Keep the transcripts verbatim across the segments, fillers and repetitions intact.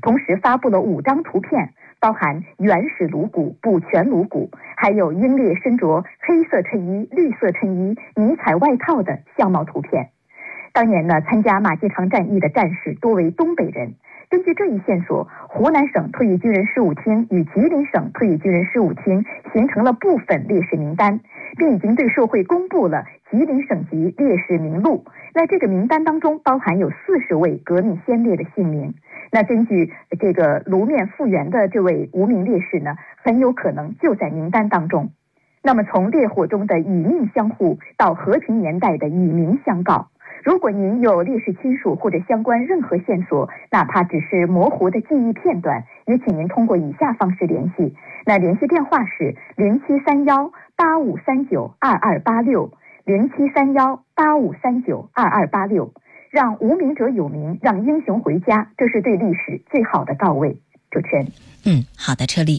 同时发布了五张图片，包含原始颅骨、补全颅骨，还有英烈身着黑色衬衣、绿色衬衣、迷彩外套的相貌图片。当年呢，参加马继昌战役的战士多为东北人。根据这一线索，湖南省退役军人事务厅与吉林省退役军人事务厅形成了部分烈士名单，并已经对社会公布了吉林省级烈士名录。那这个名单当中包含有四十位革命先烈的姓名。那根据这个颅面复原的这位无名烈士呢，很有可能就在名单当中。那么从烈火中的以命相护到和平年代的以民相告，如果您有烈士亲属或者相关任何线索，哪怕只是模糊的记忆片段，也请您通过以下方式联系。那联系电话是零七三幺八五三九二二八六，零七三幺八五三九二二八六。让无名者有名，让英雄回家，这是对历史最好的告慰。主持人， 嗯，好的，车丽。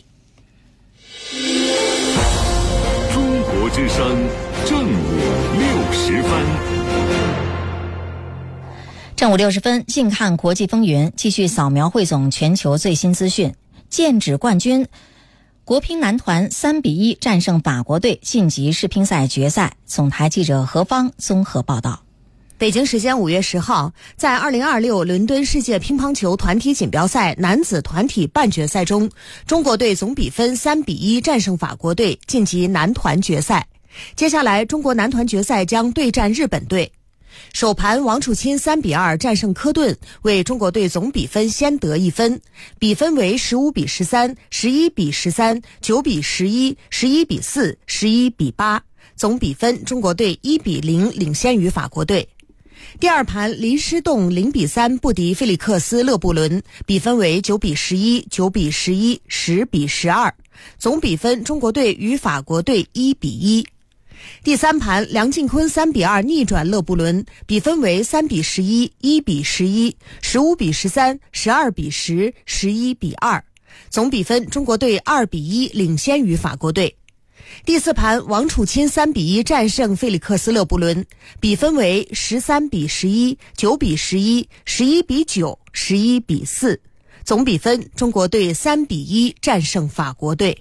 中国之声正午六十分。 正午六十分，近看国际风云，继续扫描汇总全球最新资讯。剑指冠军，国乒男团三比一战胜法国队，晋级世乒赛决赛。总台记者何芳综合报道。 北京时间五月十号，在二零二六伦敦世界乒乓球团体锦标赛男子团体半决赛中，中国队总比分三比一战胜法国队，晋级男团决赛。接下来，中国男团决赛将对战日本队。首盘王楚钦三比二战胜科顿，为中国队总比分先得一分，比分为十五比十三、十一比十三、九比十一、十一比四、十一比八，总比分中国队一比零领先于法国队。第二盘林诗栋零比三不敌菲利克斯勒布伦，比分为九比十一、九比十一、十比十二，总比分中国队与法国队一比一。第三盘梁靖昆三比二逆转勒布伦，比分为三比十一、一比十一、十五比十三、十二比十、十一比二，总比分中国队二比一领先于法国队。第四盘王楚钦三比一战胜菲利克斯勒布伦，比分为十三比十一、九比十一、十一比九、十一比四，总比分中国队三比一战胜法国队。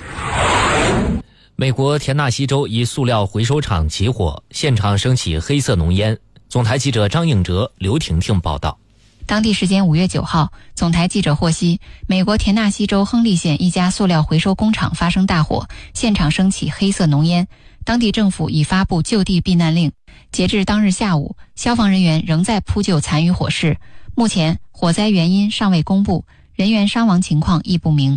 美国田纳西州一塑料回收厂起火，现场升起黑色浓烟。总台记者张应哲、刘婷婷报道。 当地时间五月九号，总台记者获悉，美国田纳西州亨利县一家塑料回收工厂发生大火，现场升起黑色浓烟。当地政府已发布就地避难令。截至当日下午，消防人员仍在扑救残余火势。目前，火灾原因尚未公布，人员伤亡情况亦不明。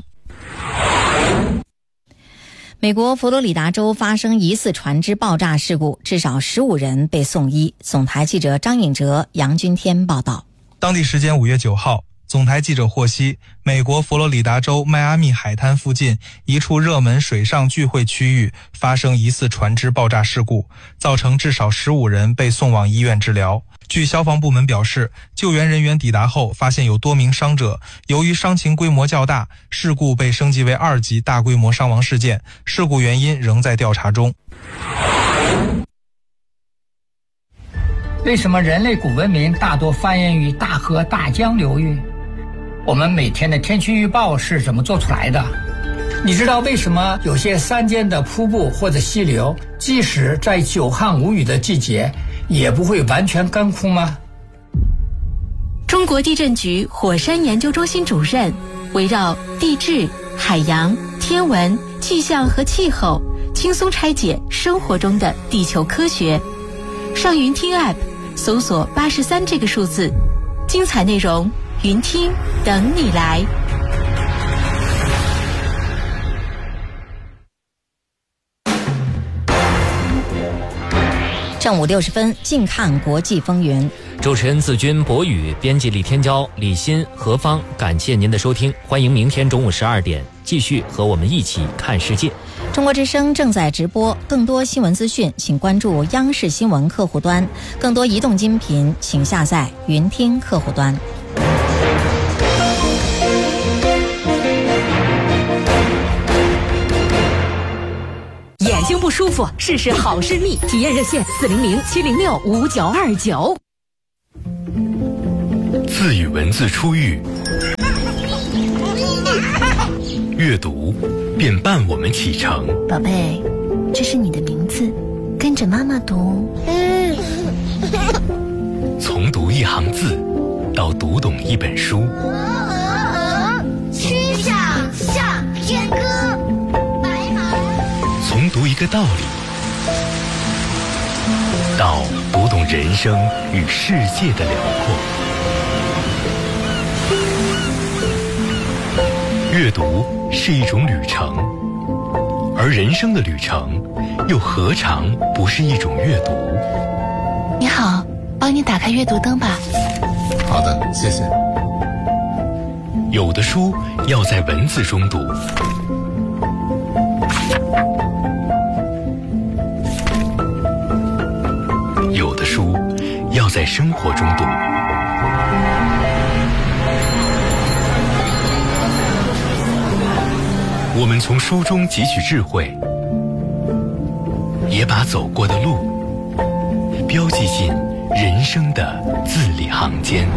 美国佛罗里达州发生疑似船只爆炸事故，至少十五人被送医。总台记者张颖哲、杨君天报道。 当地时间五月九号，总台记者获悉，美国佛罗里达州迈阿密海滩附近一处热门水上聚会区域发生疑似船只爆炸事故，造成至少十五人被送往医院治疗。据消防部门表示，救援人员抵达后发现有多名伤者，由于伤情规模较大，事故被升级为二级大规模伤亡事件，事故原因仍在调查中。 为什么人类古文明大多繁衍于大河大江流域？我们每天的天气预报是怎么做出来的？你知道为什么有些山间的瀑布或者溪流，即使在久旱无雨的季节，也不会完全干枯吗？ 中国地震局火山研究中心主任围绕地质、海洋、天文、气象和气候，轻松拆解生活中的地球科学。上云听 App 搜索八十三这个数字，精彩内容云听等你来。 正午六十分，近看国际风云。 主持人自军、博宇，编辑李天骄、李欣、何芳，感谢您的收听，欢迎明天中午十二点继续和我们一起看世界。 中国之声正在直播，更多新闻资讯请关注央视新闻客户端，更多移动音频请下载云听客户端。 眼睛不舒服，试试好视力，体验热线四零零七零六五九二九。 字与文字出狱， 阅读便伴我们启程。 宝贝，这是你的名字，跟着妈妈读。 从读一行字到读懂一本书， 曲项向天歌，白马。 从读一个道理到读懂人生与世界的辽阔。阅读是一种旅程，而人生的旅程又何尝不是一种阅读？ 你好，帮你打开阅读灯吧。 好的，谢谢。 有的书要在文字中读，有的书要在生活中读。我们从书中汲取智慧，也把走过的路标记进人生的字里行间。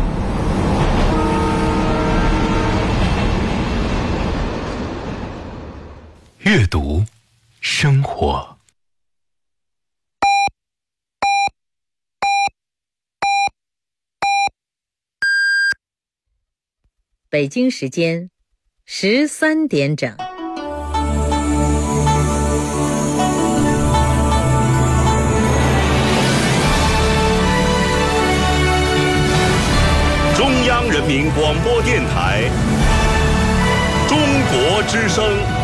阅读，生活。 北京时间十三点整。 中央人民广播电台，中国之声。